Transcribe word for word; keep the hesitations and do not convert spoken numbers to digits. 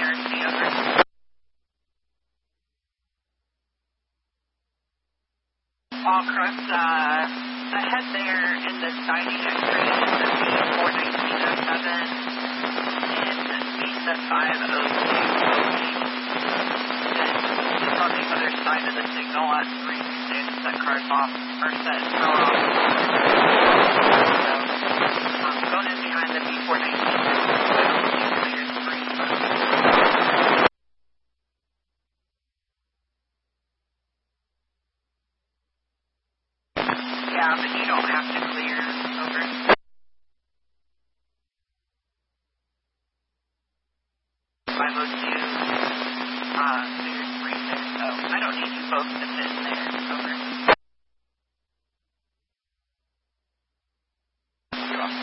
R C over. All crust, uh, ahead there in the siding X-ray is the B four nineteen oh seven and Visa five oh two. And on the other side of the signal at three six, set cars off, or set power off. So, um, going in behind the B four nineteen, clears three. Yeah, but you don't have to clear over. five oh two, uh, clears three six, so I don't need you both to sit in there.